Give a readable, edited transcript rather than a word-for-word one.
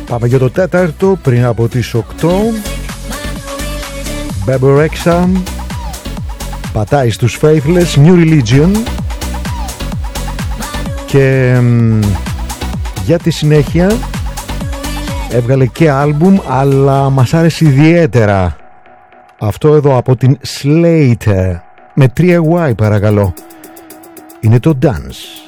Πάμε για το τέταρτο πριν από τις 8. Bebe Rexha πατάει στους Faithless, New Religion. Και για τη συνέχεια έβγαλε και άλμπουμ, αλλά μας άρεσε ιδιαίτερα αυτό εδώ από την Slate με 3Y παρακαλώ. Είναι το Dance.